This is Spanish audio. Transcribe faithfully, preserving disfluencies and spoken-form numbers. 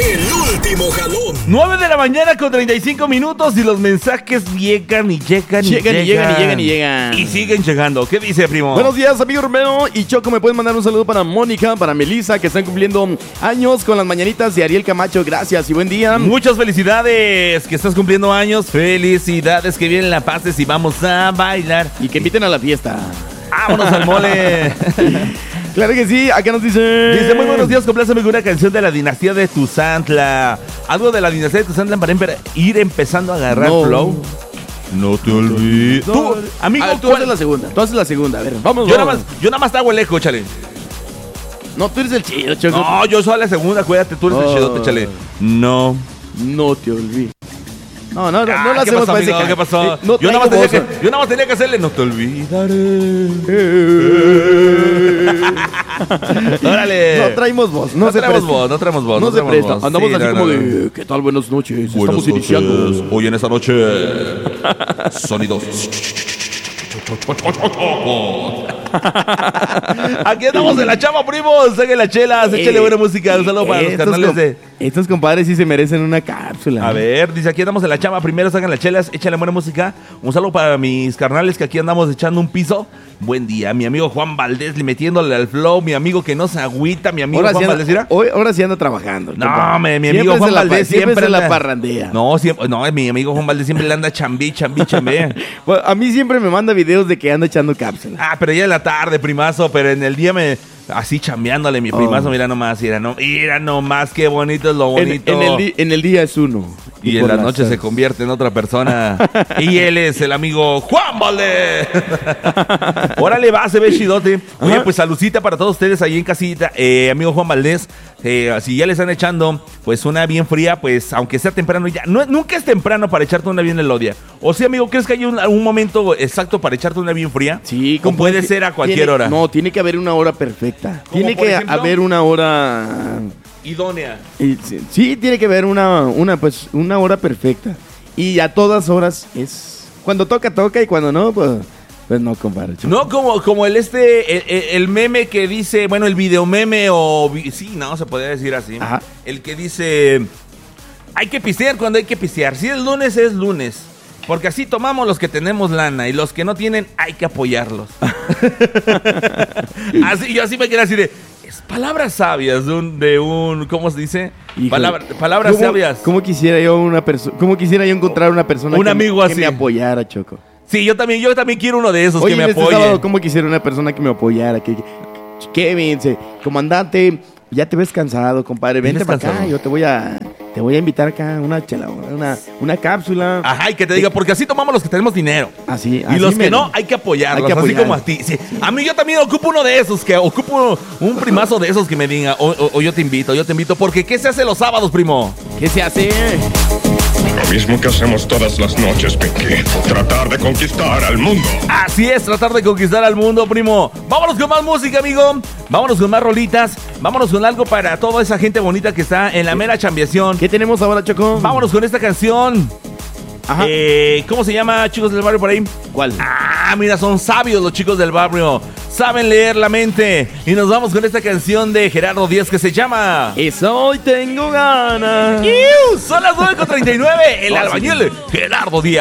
El último jalón. nueve de la mañana con treinta y cinco minutos y los mensajes llegan y llegan y Llegan llegan. y llegan y llegan y llegan. Y siguen llegando. ¿Qué dice, primo? Buenos días, amigo Romero y Choco. Me pueden mandar un saludo para Mónica, para Melissa, que están cumpliendo años con las mañanitas de Ariel Camacho. Gracias y buen día. Muchas felicidades, que estás cumpliendo años. Felicidades, que bien la pases y vamos a bailar. Y que inviten a la fiesta. ¡Vámonos al mole! Claro que sí, acá nos dice... Dice, muy buenos días, compláceme con una canción de la dinastía de Tuzantla. Algo de la dinastía de Tuzantla para empe- ir empezando a agarrar No. flow. No te olvides. Tú, amigo, Ah, tú ¿cuál? haces la segunda, tú haces la segunda. A ver, vamos, Yo nada vamos. más, yo nada más te hago el eco, chale. No, tú eres el chido, Choco. No, yo soy la segunda, cuídate, tú eres el Oh. chidote, chale. No. No te olvides. No, no, no, Ah, no la ¿qué hacemos pasó, para ese amigo? ca- ¿Qué pasó? Eh, no yo, nada traigo más tenía voz. que, yo nada más tenía que hacerle, no te olvidaré. Órale. No traemos voz, no, No se traemos presta. voz, no traemos voz. No, se traemos presta. voz. Andamos Sí, así no, como no, de, ¿qué tal? Buenas noches. Buenas Estamos iniciando. noches. Hoy en esta noche, sonidos. Aquí andamos en la chava, primos. Saquen las chelas, échale buena música. Un saludo para los Estos carnales com- de... Estos compadres sí se merecen una cápsula. A ver, dice, aquí andamos en la chava. Primero sacan las chelas, échale buena música. Un saludo para mis carnales que aquí andamos echando un piso. Buen día, mi amigo Juan Valdés le metiéndole al flow. Mi amigo que no se agüita, mi amigo Ahora Juan sí, Valdés, anda, ¿mira? hoy, ahora sí anda trabajando. No, compa. me- mi Siempre amigo se Juan la pa- Valdés siempre, siempre se la anda- parrandea. No, siempre, no, mi amigo Juan Valdés siempre le anda chambi, chambi, chambi. Bueno, a mí siempre me manda videos de que anda echando cápsula. Ah, pero ya en la tarde, primazo, pero en el día me... Así chambeándole mi primazo, Oh. mira nomás, mira, no, mira nomás, qué bonito es lo En, bonito. en el di- en el día es uno. Y en por la las noche se tardes. convierte en otra persona. Y él es el amigo Juan Valdés. Órale, va, se ve chidote. Oye, Ajá. pues saludcita para todos ustedes ahí en casita. Eh, amigo Juan Valdés, eh, si ya le están echando pues una bien fría, pues aunque sea temprano ya. No, nunca es temprano para echarte una bien elodia. O sea, amigo, ¿crees que hay un, un momento exacto para echarte una bien fría? Sí, ¿O compa, puede ti- ser a cualquier tiene- hora? No, tiene que haber una hora perfecta. ¿Cómo, Tiene por que ejemplo? haber una hora. Idónea. y sí, sí, tiene que haber una, una, pues, una hora perfecta. Y a todas horas es. Cuando toca, toca, y cuando no, pues. Pues no, compadre. No, como, como el este, el, el- el meme que dice, bueno, el video meme o... vi- Sí, no, se podría decir así. Ajá. El que dice, hay que pistear cuando hay que pistear. Si es lunes, es lunes. Porque así tomamos los que tenemos lana y los que no tienen, hay que apoyarlos. Así, yo así me quiero decir, de, es palabras sabias de un, de un ¿cómo se dice? Híjole. Palabra- palabras ¿Cómo- sabias. ¿Cómo quisiera yo una persona? ¿Cómo quisiera yo encontrar una persona Un que, amigo que así. me apoyara, Choco? Sí, yo también, yo también quiero uno de esos Oye, que me en este apoye. sábado, ¿cómo quisiera una persona que me apoyara? Que, que- Kevin, se- comandante, ya te ves cansado, compadre. Vente ¿Vienes para acá, cansado? yo te voy a, te voy a invitar acá una chela, una, una cápsula. Ajá, y que te diga, porque así tomamos los que tenemos dinero. Así, Y así los que mero. no, hay que apoyarlos, Hay que así apoyar. como a ti. Sí. A mí yo también ocupo uno de esos, que ocupo un primazo de esos que me diga, o, o- o yo te invito, yo te invito, porque ¿qué se hace los sábados, primo? ¿Qué se hace? Lo mismo que hacemos todas las noches, Pinky. Tratar de conquistar al mundo. Así es, tratar de conquistar al mundo, primo. Vámonos con más música, amigo. Vámonos con más rolitas. Vámonos con algo para toda esa gente bonita que está en la mera chambiación. ¿Qué tenemos ahora, Choco? Vámonos con esta canción. Ajá. Eh, ¿Cómo se llama, chicos del barrio por ahí? ¿Cuál? Ah, mira, son sabios los chicos del barrio. Saben leer la mente. Y nos vamos con esta canción de Gerardo Díaz que se llama... Eso hoy tengo ganas. ¡Iu! Son las nueve con treinta y nueve. El albañil Gerardo Díaz.